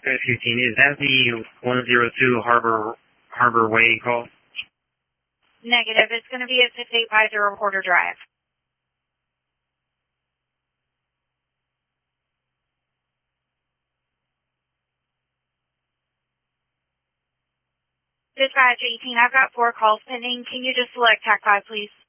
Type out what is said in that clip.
15, is that the 102 Harbor Way call? Negative. It's going to be at 6850 Porter Drive. Dispatch 18, I've got 4 calls pending. Can you just select TAC 5, please?